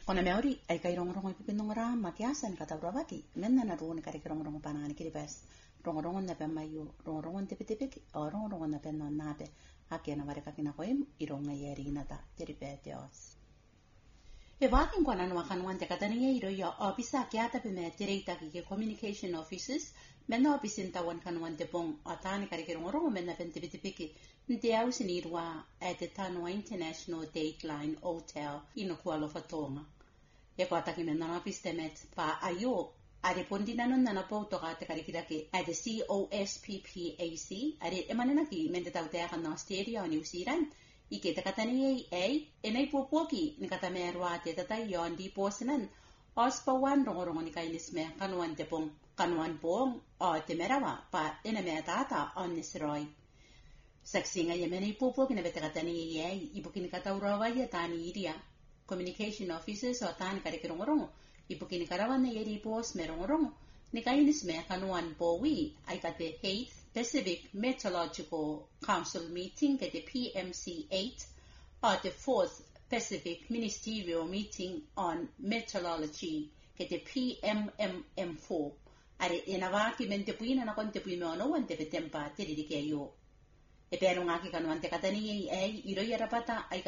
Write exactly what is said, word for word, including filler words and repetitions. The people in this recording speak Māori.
Ona meori ai kai rongorongo ipipinong ra matiasan kata brawaki menna na ruon kari rongorongo panani kiribes rongorongo na pemayu rongorongo tepe-tepe o rongorongo na penno nape ake na mareka kina koim ironga yeri nata teripetios e wakin kwana no kanwan te katani iro yo opisa kiata pe me tereita ki communication officers menna opisin tawan kanwan te pong atani kari rongorongo menna pen tepe-tepe ki nte au sinirwa at the Tanwa International Dateline Hotel ino Kuala Fatonga. E kwa taki me nana pistemet pa ayo are pondina non nana po toka te karikirake at the C O S P P A C are emanena ki mente tau te na Australia o New Zealand I ke te katani ei ei e nei pupuaki ni kata me arwa te tatai yo andi posinan ospa wan rongorongo ni kainis me kanuan te pong kanuan pong o te merawa pa ena me tata on nisroi Saksinga yemeni pupo kina bete katani ye ibukini kata urawa ya tani iria communication officers o tani kare kirongorongo ibukini karawan na yeri pos merongorongo ni kainis me kanuan powi ay kate eighth Pacific Meteorological Council meeting kate P M C eight o the fourth Pacific Ministerial meeting on meteorology kate P M M M four are inawaki mente puina na konte puino no wante betempa tiririke yo E pero ngaki kanuan te katani ei ei iro yarapata ay